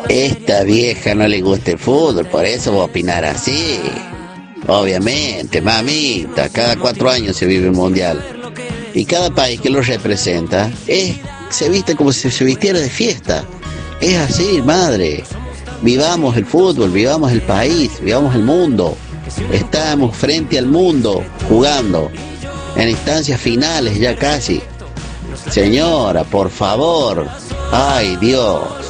Esta vieja no le gusta el fútbol, por eso va a opinar así. Obviamente, mamita, cada 4 años se vive un mundial. Y cada país que lo representa se viste como si se vistiera de fiesta. Es así, madre. Vivamos el fútbol, vivamos el país, vivamos el mundo. Estamos frente al mundo, jugando, en instancias finales ya casi. Señora, por favor. Ay, Dios.